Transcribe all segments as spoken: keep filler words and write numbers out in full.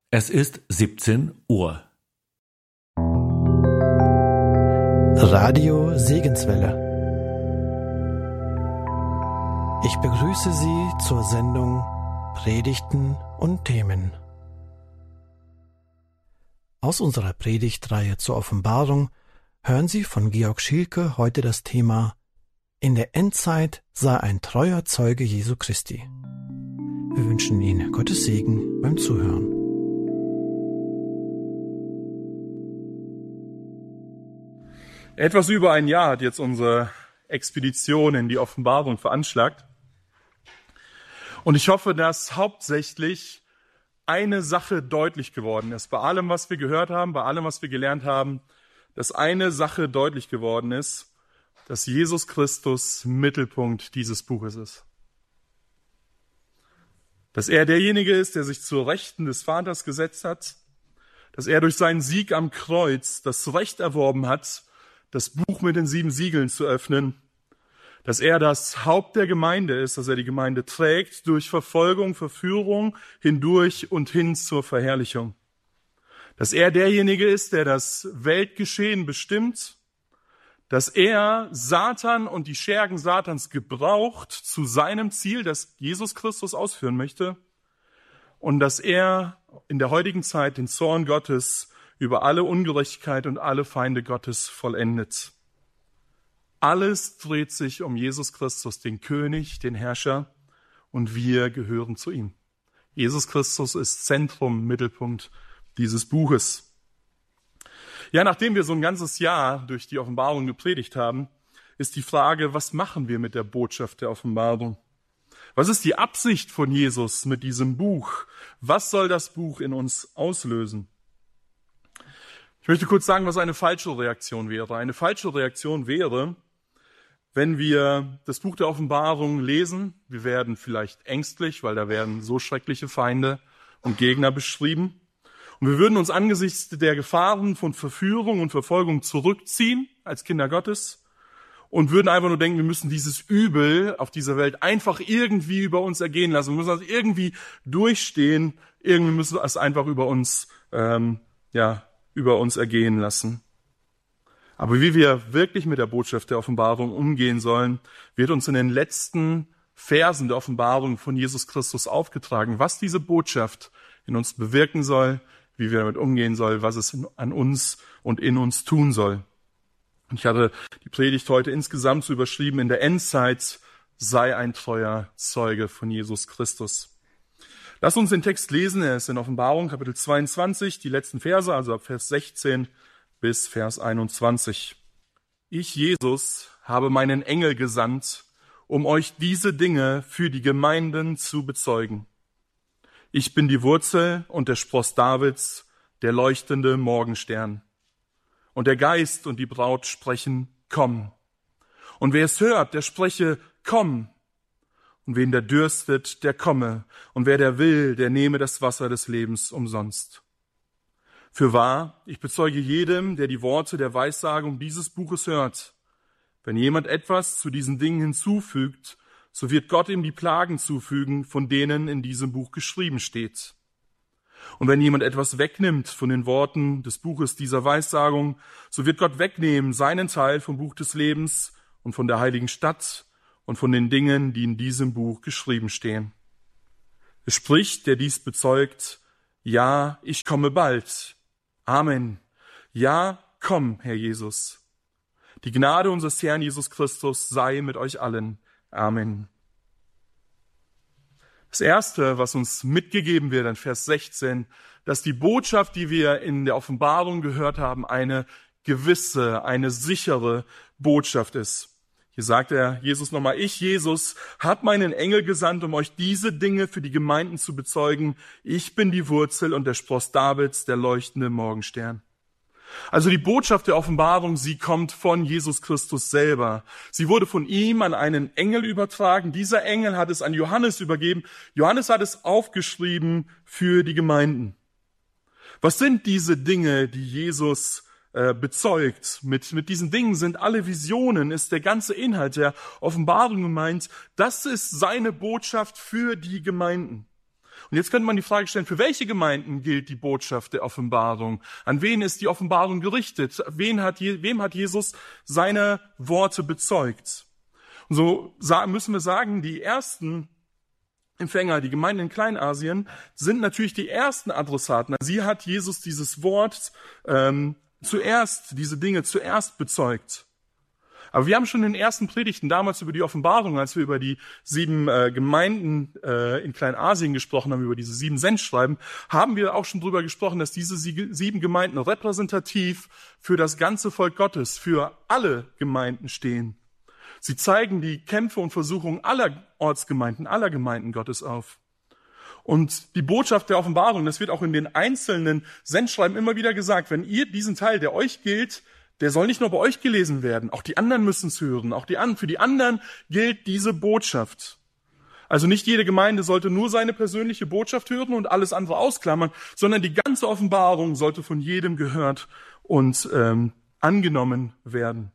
Es ist siebzehn Uhr. Radio Segenswelle. Ich begrüße Sie zur Sendung Predigten und Themen. Aus unserer Predigtreihe zur Offenbarung hören Sie von Georg Schielke heute das Thema In der Endzeit sei ein treuer Zeuge Jesu Christi. Wir wünschen Ihnen Gottes Segen beim Zuhören. Etwas über ein Jahr hat jetzt unsere Expedition in die Offenbarung veranschlagt. Und ich hoffe, dass hauptsächlich eine Sache deutlich geworden ist. Bei allem, was wir gehört haben, bei allem, was wir gelernt haben, dass eine Sache deutlich geworden ist, dass Jesus Christus Mittelpunkt dieses Buches ist. Dass er derjenige ist, der sich zur Rechten des Vaters gesetzt hat, dass er durch seinen Sieg am Kreuz das Recht erworben hat, das Buch mit den sieben Siegeln zu öffnen, dass er das Haupt der Gemeinde ist, dass er die Gemeinde trägt durch Verfolgung, Verführung hindurch und hin zur Verherrlichung. Dass er derjenige ist, der das Weltgeschehen bestimmt, dass er Satan und die Schergen Satans gebraucht zu seinem Ziel, das Jesus Christus ausführen möchte, und dass er in der heutigen Zeit den Zorn Gottes über alle Ungerechtigkeit und alle Feinde Gottes vollendet. Alles dreht sich um Jesus Christus, den König, den Herrscher, und wir gehören zu ihm. Jesus Christus ist Zentrum, Mittelpunkt dieses Buches. Ja, nachdem wir so ein ganzes Jahr durch die Offenbarung gepredigt haben, ist die Frage, was machen wir mit der Botschaft der Offenbarung? Was ist die Absicht von Jesus mit diesem Buch? Was soll das Buch in uns auslösen? Ich möchte kurz sagen, was eine falsche Reaktion wäre. Eine falsche Reaktion wäre, wenn wir das Buch der Offenbarung lesen. Wir werden vielleicht ängstlich, weil da werden so schreckliche Feinde und Gegner beschrieben. Und wir würden uns angesichts der Gefahren von Verführung und Verfolgung zurückziehen als Kinder Gottes und würden einfach nur denken, wir müssen dieses Übel auf dieser Welt einfach irgendwie über uns ergehen lassen. Wir müssen das irgendwie durchstehen. Irgendwie müssen wir es einfach über uns, ähm, ja, über uns ergehen lassen. Aber wie wir wirklich mit der Botschaft der Offenbarung umgehen sollen, wird uns in den letzten Versen der Offenbarung von Jesus Christus aufgetragen, was diese Botschaft in uns bewirken soll, wie wir damit umgehen sollen, was es an uns und in uns tun soll. Und ich hatte die Predigt heute insgesamt so überschrieben, in der Endzeit sei ein treuer Zeuge von Jesus Christus. Lass uns den Text lesen, er ist in Offenbarung, Kapitel zweiundzwanzig, die letzten Verse, also ab Vers sechzehn bis Vers einundzwanzig. Ich, Jesus, habe meinen Engel gesandt, um euch diese Dinge für die Gemeinden zu bezeugen. Ich bin die Wurzel und der Spross Davids, der leuchtende Morgenstern. Und der Geist und die Braut sprechen, komm. Und wer es hört, der spreche, komm. Und wen der dürstet, der komme. Und wer der will, der nehme das Wasser des Lebens umsonst. Fürwahr, ich bezeuge jedem, der die Worte der Weissagung dieses Buches hört. Wenn jemand etwas zu diesen Dingen hinzufügt, so wird Gott ihm die Plagen zufügen, von denen in diesem Buch geschrieben steht. Und wenn jemand etwas wegnimmt von den Worten des Buches dieser Weissagung, so wird Gott wegnehmen seinen Teil vom Buch des Lebens und von der heiligen Stadt und von den Dingen, die in diesem Buch geschrieben stehen. Es spricht, der dies bezeugt, ja, ich komme bald. Amen. Ja, komm, Herr Jesus. Die Gnade unseres Herrn Jesus Christus sei mit euch allen. Amen. Das Erste, was uns mitgegeben wird in Vers sechzehn, dass die Botschaft, die wir in der Offenbarung gehört haben, eine gewisse, eine sichere Botschaft ist. Hier sagt er, Jesus nochmal, ich, Jesus, habe meinen Engel gesandt, um euch diese Dinge für die Gemeinden zu bezeugen. Ich bin die Wurzel und der Spross Davids, der leuchtende Morgenstern. Also die Botschaft der Offenbarung, sie kommt von Jesus Christus selber. Sie wurde von ihm an einen Engel übertragen. Dieser Engel hat es an Johannes übergeben. Johannes hat es aufgeschrieben für die Gemeinden. Was sind diese Dinge, die Jesus äh, bezeugt? Mit, mit diesen Dingen sind alle Visionen, ist der ganze Inhalt der Offenbarung gemeint. Das ist seine Botschaft für die Gemeinden. Und jetzt könnte man die Frage stellen, für welche Gemeinden gilt die Botschaft der Offenbarung? An wen ist die Offenbarung gerichtet? Wen hat, wem hat Jesus seine Worte bezeugt? Und so müssen wir sagen, die ersten Empfänger, die Gemeinden in Kleinasien, sind natürlich die ersten Adressaten. Sie hat Jesus dieses Wort ähm, zuerst, diese Dinge zuerst bezeugt. Aber wir haben schon in den ersten Predigten damals über die Offenbarung, als wir über die sieben äh, Gemeinden äh, in Kleinasien gesprochen haben, über diese sieben Sendschreiben, haben wir auch schon drüber gesprochen, dass diese sieben Gemeinden repräsentativ für das ganze Volk Gottes, für alle Gemeinden stehen. Sie zeigen die Kämpfe und Versuchungen aller Ortsgemeinden, aller Gemeinden Gottes auf. Und die Botschaft der Offenbarung, das wird auch in den einzelnen Sendschreiben immer wieder gesagt, wenn ihr diesen Teil, der euch gilt, der soll nicht nur bei euch gelesen werden, auch die anderen müssen es hören. Auch die, für die anderen gilt diese Botschaft. Also nicht jede Gemeinde sollte nur seine persönliche Botschaft hören und alles andere ausklammern, sondern die ganze Offenbarung sollte von jedem gehört und ähm, angenommen werden.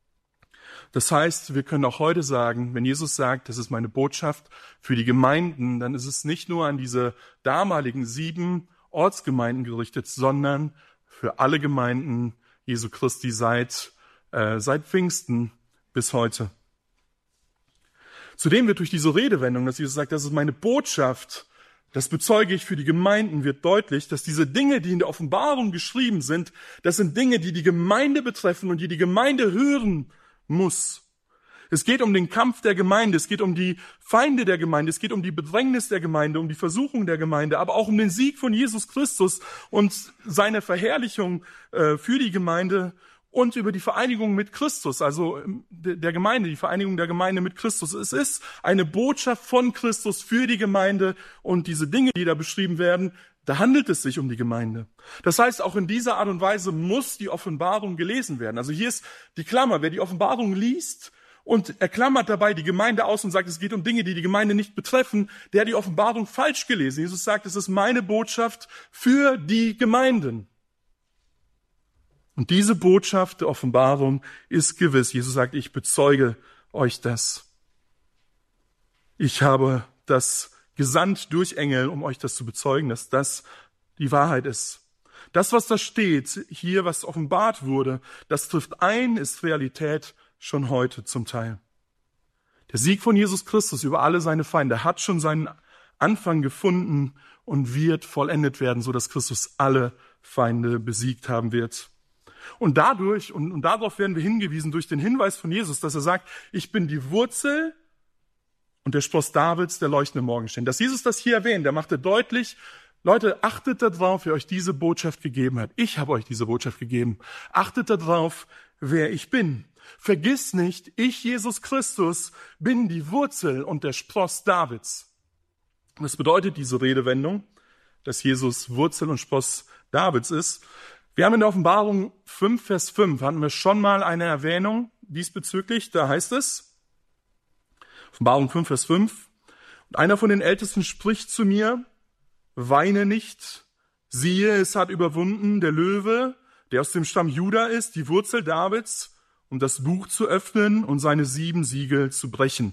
Das heißt, wir können auch heute sagen, wenn Jesus sagt, das ist meine Botschaft für die Gemeinden, dann ist es nicht nur an diese damaligen sieben Ortsgemeinden gerichtet, sondern für alle Gemeinden Jesu Christi seit, äh, seit Pfingsten bis heute. Zudem wird durch diese Redewendung, dass Jesus sagt, das ist meine Botschaft, das bezeuge ich für die Gemeinden, wird deutlich, dass diese Dinge, die in der Offenbarung geschrieben sind, das sind Dinge, die die Gemeinde betreffen und die die Gemeinde hören muss. Es geht um den Kampf der Gemeinde, es geht um die Feinde der Gemeinde, es geht um die Bedrängnis der Gemeinde, um die Versuchung der Gemeinde, aber auch um den Sieg von Jesus Christus und seine Verherrlichung äh, für die Gemeinde und über die Vereinigung mit Christus, also der Gemeinde, die Vereinigung der Gemeinde mit Christus. Es ist eine Botschaft von Christus für die Gemeinde und diese Dinge, die da beschrieben werden, da handelt es sich um die Gemeinde. Das heißt, auch in dieser Art und Weise muss die Offenbarung gelesen werden. Also hier ist die Klammer, wer die Offenbarung liest, und er klammert dabei die Gemeinde aus und sagt, es geht um Dinge, die die Gemeinde nicht betreffen, der hat die Offenbarung falsch gelesen. Jesus sagt, es ist meine Botschaft für die Gemeinden. Und diese Botschaft der Offenbarung ist gewiss. Jesus sagt, ich bezeuge euch das. Ich habe das gesandt durch Engel, um euch das zu bezeugen, dass das die Wahrheit ist. Das, was da steht, hier, was offenbart wurde, das trifft ein, ist Realität schon heute zum Teil. Der Sieg von Jesus Christus über alle seine Feinde hat schon seinen Anfang gefunden und wird vollendet werden, so dass Christus alle Feinde besiegt haben wird. Und dadurch, und, und darauf werden wir hingewiesen durch den Hinweis von Jesus, dass er sagt, ich bin die Wurzel und der Spross Davids, der leuchtende Morgenstern. Dass Jesus das hier erwähnt, der machte deutlich, Leute, achtet darauf, wer euch diese Botschaft gegeben hat. Ich habe euch diese Botschaft gegeben. Achtet darauf, wer ich bin. Vergiss nicht, ich, Jesus Christus, bin die Wurzel und der Spross Davids. Was bedeutet diese Redewendung, dass Jesus Wurzel und Spross Davids ist? Wir haben in der Offenbarung fünf, Vers fünf, hatten wir schon mal eine Erwähnung diesbezüglich. Da heißt es, Offenbarung fünf, Vers fünf, und einer von den Ältesten spricht zu mir, weine nicht, siehe, es hat überwunden der Löwe, der aus dem Stamm Juda ist, die Wurzel Davids, um das Buch zu öffnen und seine sieben Siegel zu brechen.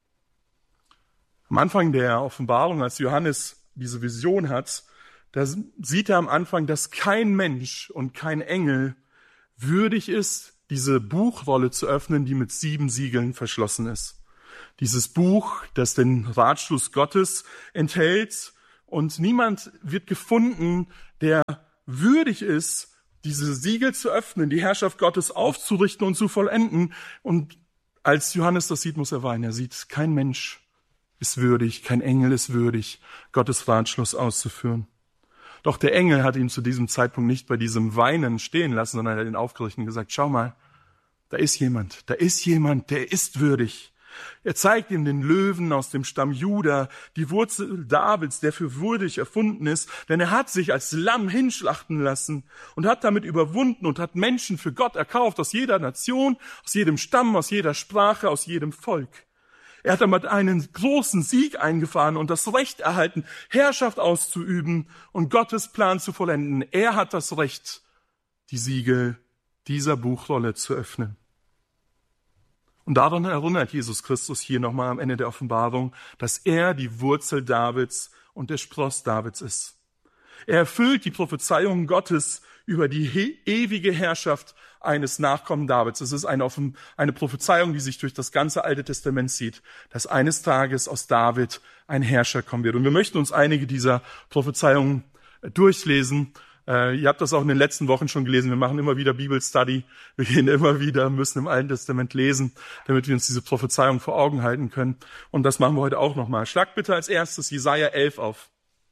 Am Anfang der Offenbarung, als Johannes diese Vision hat, da sieht er am Anfang, dass kein Mensch und kein Engel würdig ist, diese Buchrolle zu öffnen, die mit sieben Siegeln verschlossen ist. Dieses Buch, das den Ratschluss Gottes enthält, und niemand wird gefunden, der würdig ist, diese Siegel zu öffnen, die Herrschaft Gottes aufzurichten und zu vollenden. Und als Johannes das sieht, muss er weinen. Er sieht, kein Mensch ist würdig, kein Engel ist würdig, Gottes Ratschluss auszuführen. Doch der Engel hat ihn zu diesem Zeitpunkt nicht bei diesem Weinen stehen lassen, sondern er hat ihn aufgerichtet und gesagt, schau mal, da ist jemand, da ist jemand, der ist würdig. Er zeigt ihm den Löwen aus dem Stamm Juda, die Wurzel Davids, der für würdig erfunden ist, denn er hat sich als Lamm hinschlachten lassen und hat damit überwunden und hat Menschen für Gott erkauft, aus jeder Nation, aus jedem Stamm, aus jeder Sprache, aus jedem Volk. Er hat damit einen großen Sieg eingefahren und das Recht erhalten, Herrschaft auszuüben und Gottes Plan zu vollenden. Er hat das Recht, die Siegel dieser Buchrolle zu öffnen. Und daran erinnert Jesus Christus hier nochmal am Ende der Offenbarung, dass er die Wurzel Davids und der Spross Davids ist. Er erfüllt die Prophezeiung Gottes über die he- ewige Herrschaft eines Nachkommen Davids. Es ist eine, offen, eine Prophezeiung, die sich durch das ganze Alte Testament zieht, dass eines Tages aus David ein Herrscher kommen wird. Und wir möchten uns einige dieser Prophezeiungen durchlesen. Äh, ihr habt das auch in den letzten Wochen schon gelesen. Wir machen immer wieder Bibelstudy. Wir gehen immer wieder, müssen im Alten Testament lesen, damit wir uns diese Prophezeiung vor Augen halten können. Und das machen wir heute auch nochmal. Schlagt bitte als erstes Jesaja elf auf.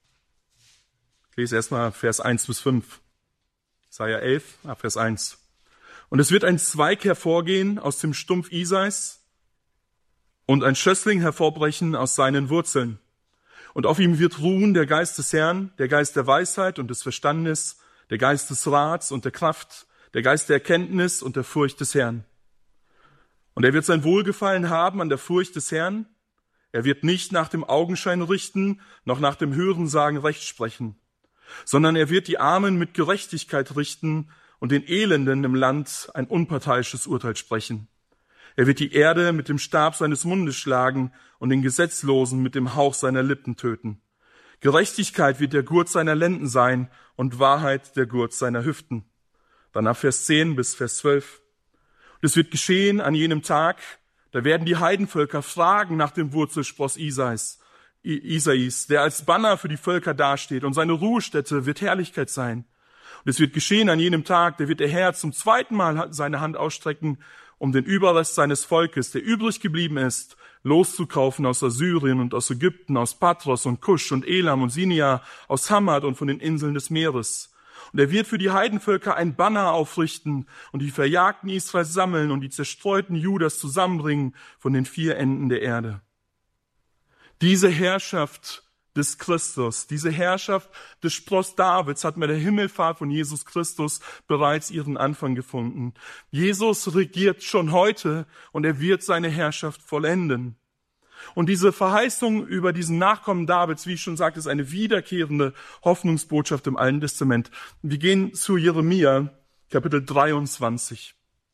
Ich lese erstmal Vers eins bis fünf. Jesaja elf, Vers eins. Und es wird ein Zweig hervorgehen aus dem Stumpf Isais und ein Schössling hervorbrechen aus seinen Wurzeln. Und auf ihm wird ruhen der Geist des Herrn, der Geist der Weisheit und des Verstandes, der Geist des Rats und der Kraft, der Geist der Erkenntnis und der Furcht des Herrn. Und er wird sein Wohlgefallen haben an der Furcht des Herrn. Er wird nicht nach dem Augenschein richten, noch nach dem Hörensagen Recht sprechen, sondern er wird die Armen mit Gerechtigkeit richten und den Elenden im Land ein unparteiisches Urteil sprechen. Er wird die Erde mit dem Stab seines Mundes schlagen und den Gesetzlosen mit dem Hauch seiner Lippen töten. Gerechtigkeit wird der Gurt seiner Lenden sein und Wahrheit der Gurt seiner Hüften. Danach Vers zehn bis Vers zwölf. Und es wird geschehen an jenem Tag, da werden die Heidenvölker fragen nach dem Wurzelspross Isais, Isais, der als Banner für die Völker dasteht, und seine Ruhestätte wird Herrlichkeit sein. Und es wird geschehen an jenem Tag, da wird der Herr zum zweiten Mal seine Hand ausstrecken, um den Überrest seines Volkes, der übrig geblieben ist, loszukaufen aus Assyrien und aus Ägypten, aus Patros und Kusch und Elam und Sinia, aus Hamad und von den Inseln des Meeres. Und er wird für die Heidenvölker ein Banner aufrichten und die Verjagten Israels sammeln und die zerstreuten Judas zusammenbringen von den vier Enden der Erde. Diese Herrschaft des Christus, diese Herrschaft des Spross Davids hat mit der Himmelfahrt von Jesus Christus bereits ihren Anfang gefunden. Jesus regiert schon heute und er wird seine Herrschaft vollenden. Und diese Verheißung über diesen Nachkommen Davids, wie ich schon sagte, ist eine wiederkehrende Hoffnungsbotschaft im Alten Testament. Wir gehen zu Jeremia, Kapitel dreiundzwanzig,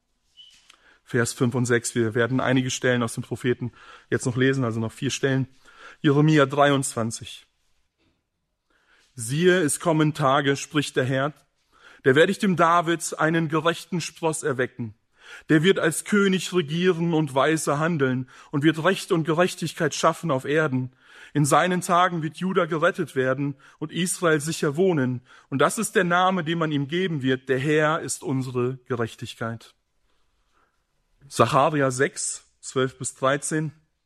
Vers fünf und sechs. Wir werden einige Stellen aus dem Propheten jetzt noch lesen, also noch vier Stellen. Jeremia dreiundzwanzig. Siehe, es kommen Tage, spricht der Herr, da werde ich dem David einen gerechten Spross erwecken. Der wird als König regieren und weise handeln und wird Recht und Gerechtigkeit schaffen auf Erden. In seinen Tagen wird Juda gerettet werden und Israel sicher wohnen. Und das ist der Name, den man ihm geben wird. Der Herr ist unsere Gerechtigkeit. Sacharja sechs, zwölf bis dreizehn.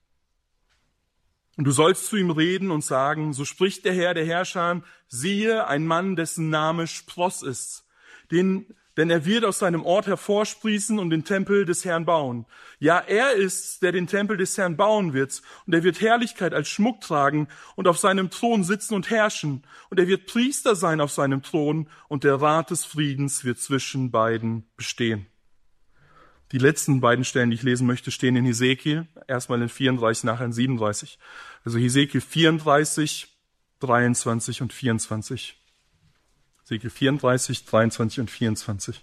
Und du sollst zu ihm reden und sagen, so spricht der Herr der Herrscher, siehe, ein Mann, dessen Name Spross ist, den, denn er wird aus seinem Ort hervorsprießen und den Tempel des Herrn bauen. Ja, er ist's, der den Tempel des Herrn bauen wird, und er wird Herrlichkeit als Schmuck tragen und auf seinem Thron sitzen und herrschen, und er wird Priester sein auf seinem Thron, und der Rat des Friedens wird zwischen beiden bestehen. Die letzten beiden Stellen, die ich lesen möchte, stehen in Hesekiel, erstmal in vierunddreißig, nachher in siebenunddreißig. Also Hesekiel vierunddreißig, dreiundzwanzig und vierundzwanzig. Hesekiel vierunddreißig, dreiundzwanzig und vierundzwanzig.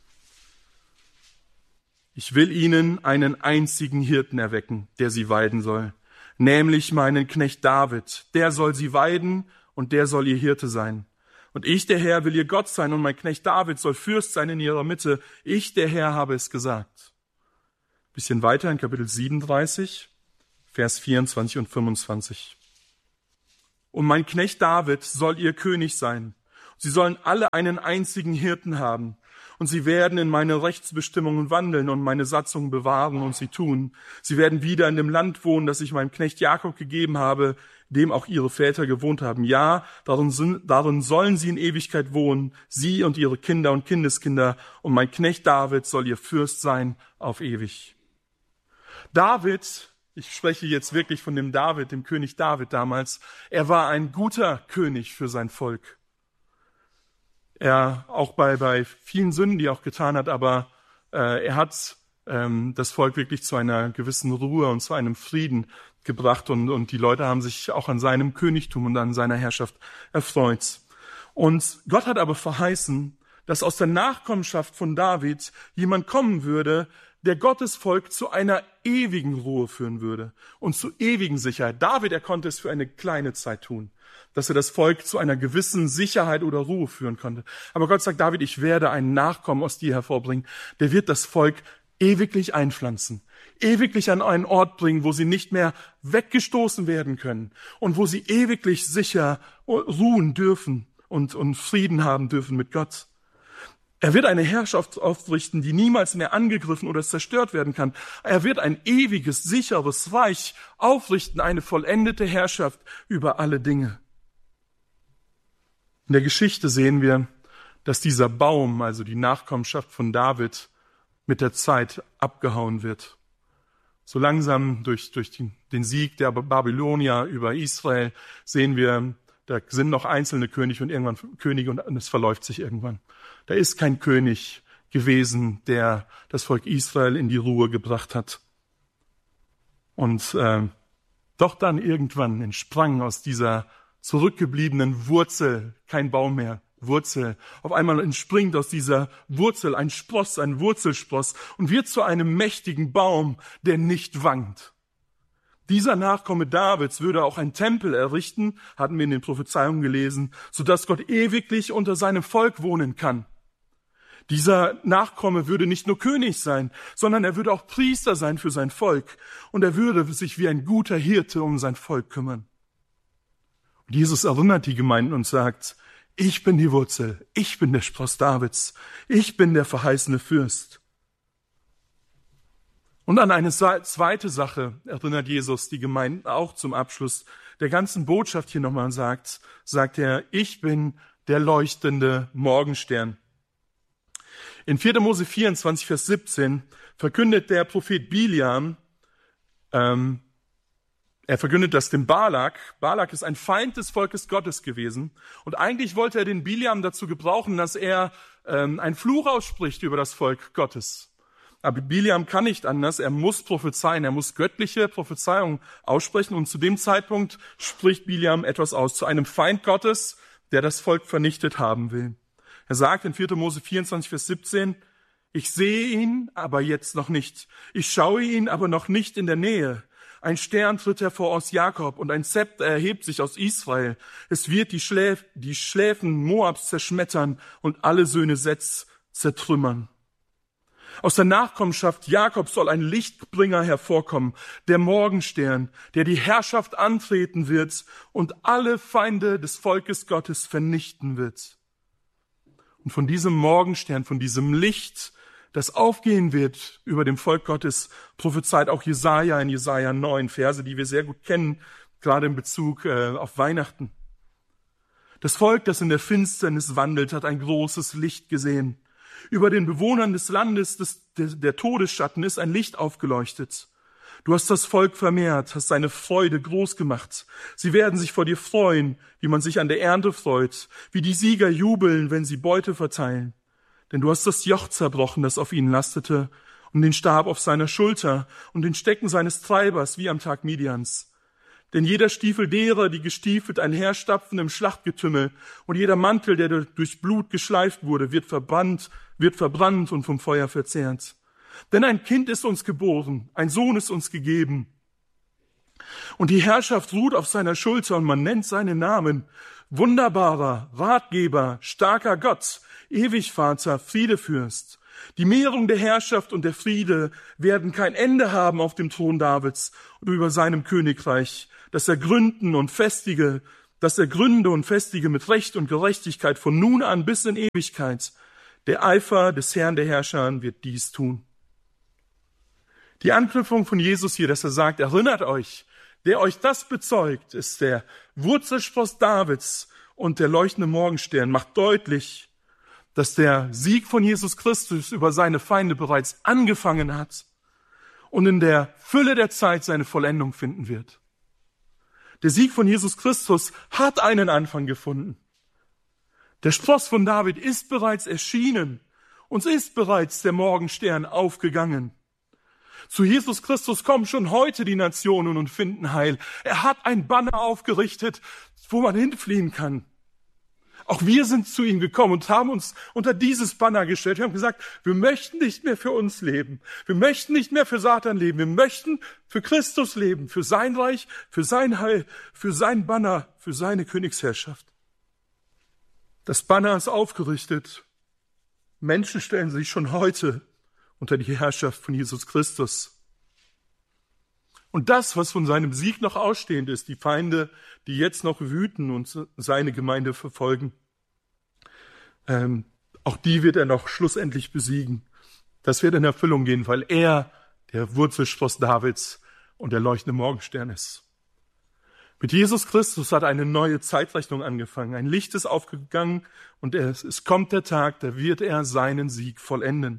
Ich will ihnen einen einzigen Hirten erwecken, der sie weiden soll, nämlich meinen Knecht David. Der soll sie weiden und der soll ihr Hirte sein. Und ich, der Herr, will ihr Gott sein und mein Knecht David soll Fürst sein in ihrer Mitte. Ich, der Herr, habe es gesagt. Bisschen weiter in Kapitel siebenunddreißig, Vers vierundzwanzig und fünfundzwanzig. Und mein Knecht David soll ihr König sein. Sie sollen alle einen einzigen Hirten haben. Und sie werden in meine Rechtsbestimmungen wandeln und meine Satzungen bewahren und sie tun. Sie werden wieder in dem Land wohnen, das ich meinem Knecht Jakob gegeben habe, dem auch ihre Väter gewohnt haben. Ja, darin, sind, darin sollen sie in Ewigkeit wohnen, sie und ihre Kinder und Kindeskinder. Und mein Knecht David soll ihr Fürst sein auf ewig. David, ich spreche jetzt wirklich von dem David, dem König David damals, er war ein guter König für sein Volk. Er, auch bei, bei vielen Sünden, die er auch getan hat, aber äh, er hat ähm, das Volk wirklich zu einer gewissen Ruhe und zu einem Frieden gebracht und, und die Leute haben sich auch an seinem Königtum und an seiner Herrschaft erfreut. Und Gott hat aber verheißen, dass aus der Nachkommenschaft von David jemand kommen würde, der Gottes Volk zu einer ewigen Ruhe führen würde und zu ewigen Sicherheit. David, er konnte es für eine kleine Zeit tun, dass er das Volk zu einer gewissen Sicherheit oder Ruhe führen konnte. Aber Gott sagt, David, ich werde einen Nachkommen aus dir hervorbringen, der wird das Volk ewiglich einpflanzen, ewiglich an einen Ort bringen, wo sie nicht mehr weggestoßen werden können und wo sie ewiglich sicher ruhen dürfen und, und Frieden haben dürfen mit Gott. Er wird eine Herrschaft aufrichten, die niemals mehr angegriffen oder zerstört werden kann. Er wird ein ewiges, sicheres Reich aufrichten, eine vollendete Herrschaft über alle Dinge. In der Geschichte sehen wir, dass dieser Baum, also die Nachkommenschaft von David, mit der Zeit abgehauen wird. So langsam durch, durch den, den Sieg der Babylonier über Israel sehen wir, da sind noch einzelne Könige und irgendwann Könige und es verläuft sich irgendwann. Da ist kein König gewesen, der das Volk Israel in die Ruhe gebracht hat. Und äh, doch dann irgendwann entsprang aus dieser zurückgebliebenen Wurzel kein Baum mehr, Wurzel. Auf einmal entspringt aus dieser Wurzel ein Spross, ein Wurzelspross und wird zu einem mächtigen Baum, der nicht wankt. Dieser Nachkomme Davids würde auch einen Tempel errichten, hatten wir in den Prophezeiungen gelesen, sodass Gott ewiglich unter seinem Volk wohnen kann. Dieser Nachkomme würde nicht nur König sein, sondern er würde auch Priester sein für sein Volk und er würde sich wie ein guter Hirte um sein Volk kümmern. Und Jesus erinnert die Gemeinden und sagt, ich bin die Wurzel, ich bin der Spross Davids, ich bin der verheißene Fürst. Und an eine zweite Sache erinnert Jesus die Gemeinden auch zum Abschluss der ganzen Botschaft hier nochmal und sagt, sagt er, ich bin der leuchtende Morgenstern. In vierter Mose vierundzwanzig, Vers siebzehn verkündet der Prophet Biliam, ähm, er verkündet das dem Balak. Balak ist ein Feind des Volkes Gottes gewesen. Und eigentlich wollte er den Biliam dazu gebrauchen, dass er ähm, einen Fluch ausspricht über das Volk Gottes. Aber Biliam kann nicht anders. Er muss prophezeien. Er muss göttliche Prophezeiungen aussprechen. Und zu dem Zeitpunkt spricht Biliam etwas aus zu einem Feind Gottes, der das Volk vernichtet haben will. Er sagt in vierter Mose vierundzwanzig, Vers siebzehn, ich sehe ihn, aber jetzt noch nicht. Ich schaue ihn, aber noch nicht in der Nähe. Ein Stern tritt hervor aus Jakob und ein Zepter erhebt sich aus Israel. Es wird die, Schläf, die Schläfen Moabs zerschmettern und alle Söhne Seths zertrümmern. Aus der Nachkommenschaft Jakobs soll ein Lichtbringer hervorkommen, der Morgenstern, der die Herrschaft antreten wird und alle Feinde des Volkes Gottes vernichten wird. Und von diesem Morgenstern, von diesem Licht, das aufgehen wird über dem Volk Gottes, prophezeit auch Jesaja in Jesaja neun, Verse, die wir sehr gut kennen, gerade in Bezug äh, auf Weihnachten. Das Volk, das in der Finsternis wandelt, hat ein großes Licht gesehen. Über den Bewohnern des Landes des, der, der Todesschatten ist ein Licht aufgeleuchtet. Du hast das Volk vermehrt, hast seine Freude groß gemacht. Sie werden sich vor dir freuen, wie man sich an der Ernte freut, wie die Sieger jubeln, wenn sie Beute verteilen. Denn du hast das Joch zerbrochen, das auf ihnen lastete, und den Stab auf seiner Schulter und den Stecken seines Treibers, wie am Tag Midians. Denn jeder Stiefel derer, die gestiefelt einherstapfen im Schlachtgetümmel, und jeder Mantel, der durch Blut geschleift wurde, wird verbrannt, wird verbrannt und vom Feuer verzehrt. Denn ein Kind ist uns geboren, ein Sohn ist uns gegeben. Und die Herrschaft ruht auf seiner Schulter, und man nennt seinen Namen Wunderbarer, Ratgeber, starker Gott, Ewigvater, Friedefürst. Die Mehrung der Herrschaft und der Friede werden kein Ende haben auf dem Thron Davids und über seinem Königreich, dass er gründen und festige, dass er gründe und festige mit Recht und Gerechtigkeit von nun an bis in Ewigkeit. Der Eifer des Herrn der Herrscher wird dies tun. Die Anknüpfung von Jesus hier, dass er sagt, erinnert euch, der euch das bezeugt, ist der Wurzelspross Davids und der leuchtende Morgenstern, macht deutlich, dass der Sieg von Jesus Christus über seine Feinde bereits angefangen hat und in der Fülle der Zeit seine Vollendung finden wird. Der Sieg von Jesus Christus hat einen Anfang gefunden. Der Spross von David ist bereits erschienen. Uns ist bereits der Morgenstern aufgegangen. Zu Jesus Christus kommen schon heute die Nationen und finden Heil. Er hat ein Banner aufgerichtet, wo man hinfliehen kann. Auch wir sind zu ihm gekommen und haben uns unter dieses Banner gestellt. Wir haben gesagt, wir möchten nicht mehr für uns leben. Wir möchten nicht mehr für Satan leben. Wir möchten für Christus leben, für sein Reich, für sein Heil, für sein Banner, für seine Königsherrschaft. Das Banner ist aufgerichtet. Menschen stellen sich schon heute unter die Herrschaft von Jesus Christus. Und das, was von seinem Sieg noch ausstehend ist, die Feinde, die jetzt noch wüten und seine Gemeinde verfolgen, ähm, auch die wird er noch schlussendlich besiegen. Das wird in Erfüllung gehen, weil er der Wurzelspross Davids und der leuchtende Morgenstern ist. Mit Jesus Christus hat eine neue Zeitrechnung angefangen. Ein Licht ist aufgegangen und es, es kommt der Tag, da wird er seinen Sieg vollenden.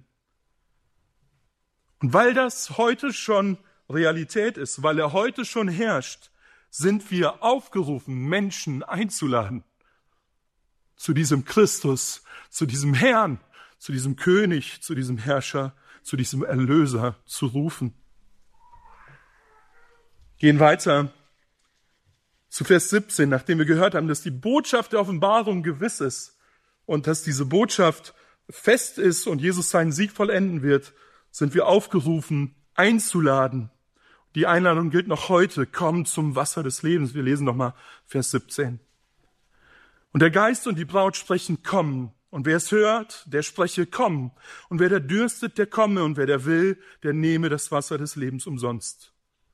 Und weil das heute schon Realität ist, weil er heute schon herrscht, sind wir aufgerufen, Menschen einzuladen zu diesem Christus, zu diesem Herrn, zu diesem König, zu diesem Herrscher, zu diesem Erlöser zu rufen. Gehen weiter zu Vers siebzehn, nachdem wir gehört haben, dass die Botschaft der Offenbarung gewiss ist und dass diese Botschaft fest ist und Jesus seinen Sieg vollenden wird, sind wir aufgerufen, einzuladen. Die Einladung gilt noch heute. Komm zum Wasser des Lebens. Wir lesen nochmal Vers siebzehn. Und der Geist und die Braut sprechen, komm. Und wer es hört, der spreche, komm. Und wer da dürstet, der komme. Und wer der will, der nehme das Wasser des Lebens umsonst.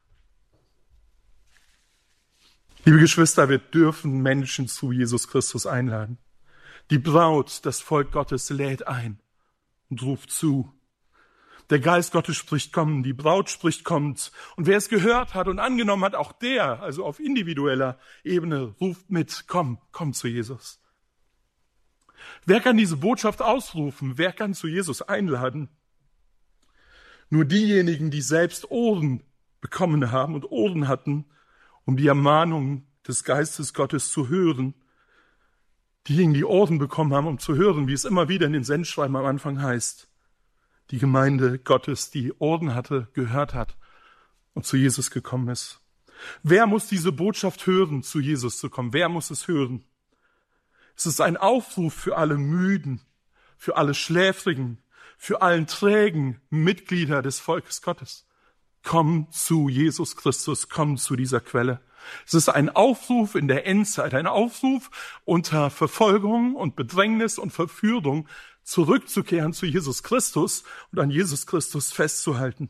Liebe Geschwister, wir dürfen Menschen zu Jesus Christus einladen. Die Braut, das Volk Gottes, lädt ein und ruft zu. Der Geist Gottes spricht, komm, die Braut spricht, kommt. Und wer es gehört hat und angenommen hat, auch der, also auf individueller Ebene, ruft mit, komm, komm zu Jesus. Wer kann diese Botschaft ausrufen? Wer kann zu Jesus einladen? Nur diejenigen, die selbst Ohren bekommen haben und Ohren hatten, um die Ermahnung des Geistes Gottes zu hören. Diejenigen, die Ohren bekommen haben, um zu hören, wie es immer wieder in den Sendschreiben am Anfang heißt. Die Gemeinde Gottes, die Ohren hatte, gehört hat und zu Jesus gekommen ist. Wer muss diese Botschaft hören, zu Jesus zu kommen? Wer muss es hören? Es ist ein Aufruf für alle Müden, für alle Schläfrigen, für allen trägen Mitglieder des Volkes Gottes. Komm zu Jesus Christus, komm zu dieser Quelle. Es ist ein Aufruf in der Endzeit, ein Aufruf unter Verfolgung und Bedrängnis und Verführung, zurückzukehren zu Jesus Christus und an Jesus Christus festzuhalten.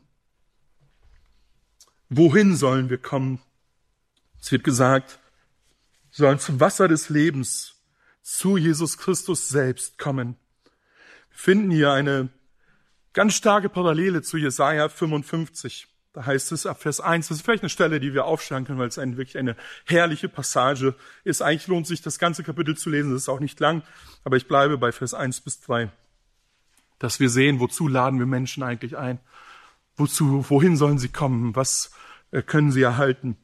Wohin sollen wir kommen? Es wird gesagt, wir sollen zum Wasser des Lebens, zu Jesus Christus selbst kommen. Wir finden hier eine ganz starke Parallele zu Jesaja fünfundfünfzig. Da heißt es ab Vers eins, das ist vielleicht eine Stelle, die wir aufschlagen können, weil es eine, wirklich eine herrliche Passage ist. Eigentlich lohnt sich, das ganze Kapitel zu lesen, das ist auch nicht lang, aber ich bleibe bei Vers eins bis drei. Dass wir sehen, wozu laden wir Menschen eigentlich ein? Wozu, wohin sollen sie kommen? Was äh, können sie erhalten?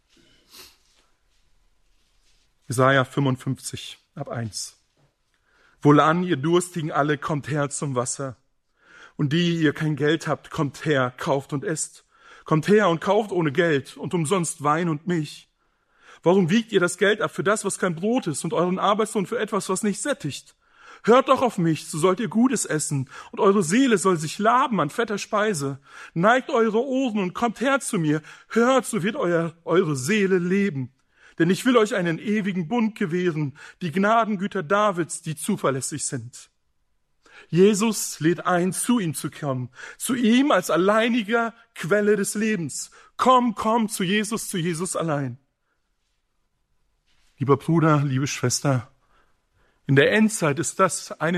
Jesaja fünfundfünfzig, ab eins. Wohlan, ihr Durstigen alle, kommt her zum Wasser. Und die, ihr kein Geld habt, kommt her, kauft und esst. Kommt her und kauft ohne Geld und umsonst Wein und Milch. Warum wiegt ihr das Geld ab für das, was kein Brot ist, und euren Arbeitslohn für etwas, was nicht sättigt? Hört doch auf mich, so sollt ihr Gutes essen, und eure Seele soll sich laben an fetter Speise. Neigt eure Ohren und kommt her zu mir. Hört, so wird euer, eure Seele leben. Denn ich will euch einen ewigen Bund gewähren, die Gnadengüter Davids, die zuverlässig sind. Jesus lädt ein, zu ihm zu kommen, zu ihm als alleiniger Quelle des Lebens. Komm, komm zu Jesus, zu Jesus allein. Lieber Bruder, liebe Schwester, in der Endzeit ist das eine